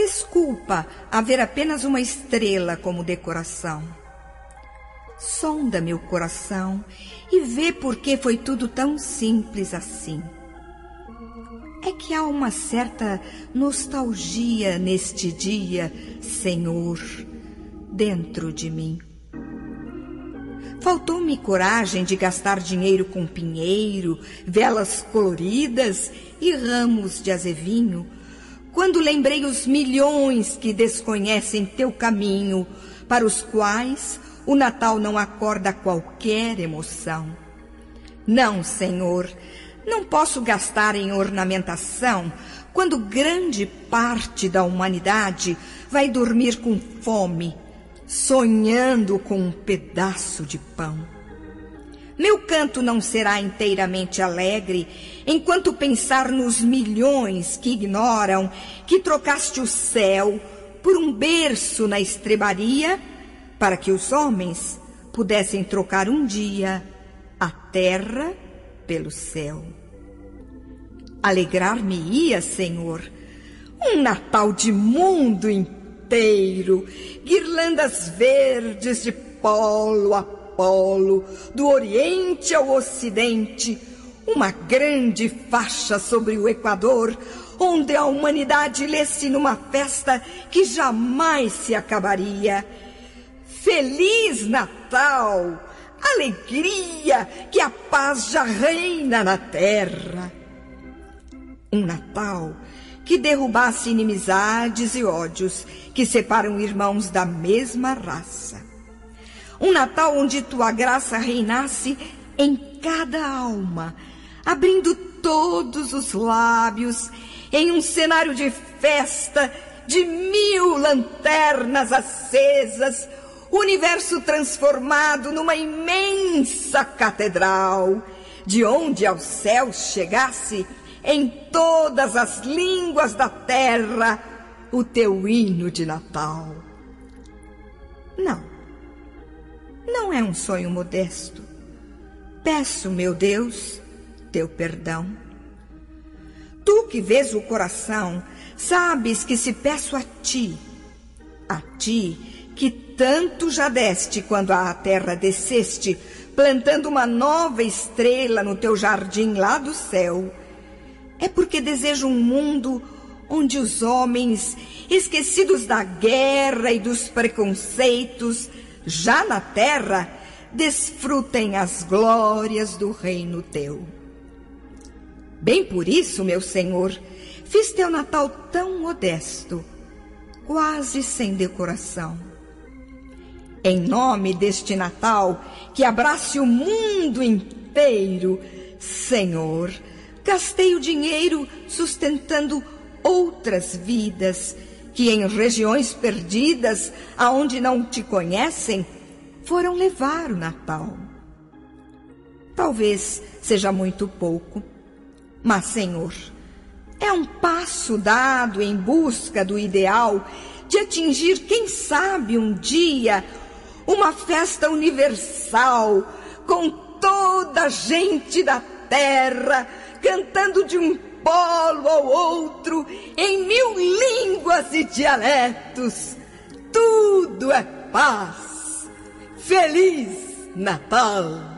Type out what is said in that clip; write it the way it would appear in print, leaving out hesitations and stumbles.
desculpa haver apenas uma estrela como decoração. Sonda meu coração e vê por que foi tudo tão simples assim. É que há uma certa nostalgia neste dia, Senhor, dentro de mim. Faltou-me coragem de gastar dinheiro com pinheiro, velas coloridas e ramos de azevinho, quando lembrei os milhões que desconhecem teu caminho, para os quais o Natal não acorda qualquer emoção. Não, Senhor, não posso gastar em ornamentação quando grande parte da humanidade vai dormir com fome, sonhando com um pedaço de pão. Meu canto não será inteiramente alegre enquanto pensar nos milhões que ignoram que trocaste o céu por um berço na estrebaria para que os homens pudessem trocar um dia a terra pelo céu. Alegrar-me-ia, Senhor, um Natal de mundo inteiro, guirlandas verdes de polo a polo, do Oriente ao Ocidente, uma grande faixa sobre o Equador, onde a humanidade lê-se numa festa que jamais se acabaria. Feliz Natal! Alegria, que a paz já reina na terra. Um Natal que derrubasse inimizades e ódios que separam irmãos da mesma raça. Um Natal onde tua graça reinasse em cada alma, abrindo todos os lábios em um cenário de festa de 1000 lanternas acesas, o universo transformado numa imensa catedral, de onde aos céus chegasse em todas as línguas da terra o teu hino de Natal. Não é um sonho modesto. Peço, meu Deus, teu perdão. Tu que vês o coração, sabes que se peço a ti que tanto já deste quando à terra desceste, plantando uma nova estrela no teu jardim lá do céu, é porque desejo um mundo onde os homens, esquecidos da guerra e dos preconceitos, já na terra, desfrutem as glórias do reino teu. Bem por isso, meu Senhor, fiz teu Natal tão modesto, quase sem decoração. Em nome deste Natal, que abrace o mundo inteiro, Senhor, gastei o dinheiro sustentando outras vidas que em regiões perdidas, aonde não te conhecem, foram levar o Natal. Talvez seja muito pouco, mas, Senhor, é um passo dado em busca do ideal de atingir, quem sabe, um dia, uma festa universal com toda a gente da terra cantando de um polo ao outro em 1000 línguas e dialetos. Tudo é paz. Feliz Natal!